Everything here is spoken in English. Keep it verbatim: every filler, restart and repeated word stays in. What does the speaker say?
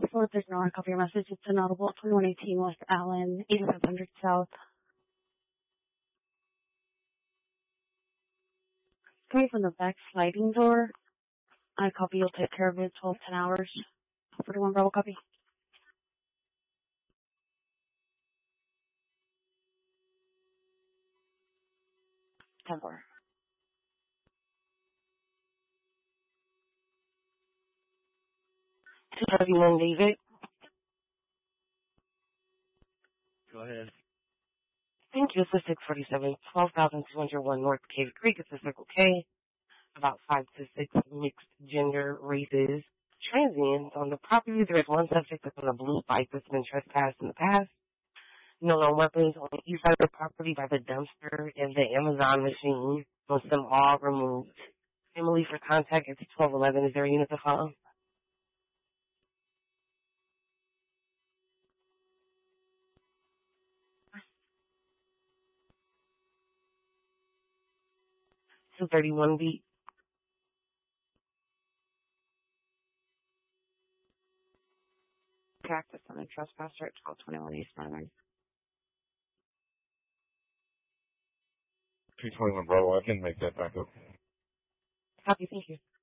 So if there's no hard copy of your message, it's inaudible. twenty-one eighteen West Allen, eighty-five hundred South. Coming from the back sliding door. I copy, you'll take care of it, twelve, ten hours. forty-one Bravo copy. ten four. two thirty-one David. Go ahead. Thank you. It's the six forty-seven, twelve thousand two hundred one North Cave Creek. It's a Circle K. About five to six mixed gender races. Transients on the property. There is one subject that's on a blue bike that's been trespassed in the past. No known weapons on the east side of the property by the dumpster and the Amazon machine. Most them all removed. Family for contact, it's twelve eleven. Is there a unit to follow? two thirty-one beat. Practice on a trespasser at twelve twenty-one East Northern. two twenty-one Bravo, I can make that back up. Copy, thank you.